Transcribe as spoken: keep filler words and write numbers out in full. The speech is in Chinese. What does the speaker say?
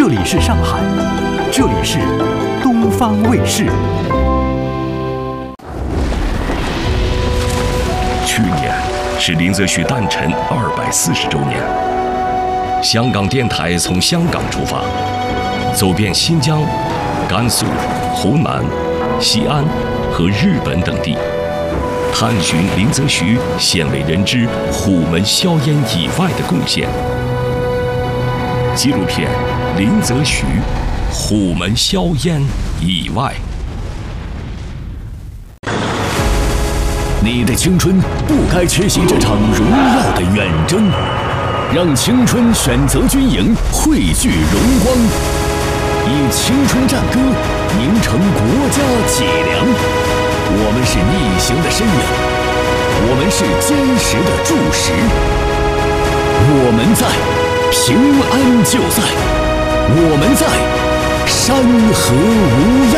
这里是上海，这里是东方卫视。 去年是林则徐诞辰二百四十周年，香港电台从香港出发，走遍新疆、甘肃、湖南、西安和日本等地，探寻林则徐鲜为人知虎门销烟以外的贡献。纪录片《林则徐：虎门销烟以外》。 你的青春不该缺席这场荣耀的远征，让青春选择军营，汇聚荣光，以青春战歌凝成国家脊梁。我们是逆行的身影，我们是坚实的柱石。我们在，平安就在；我们在，山河无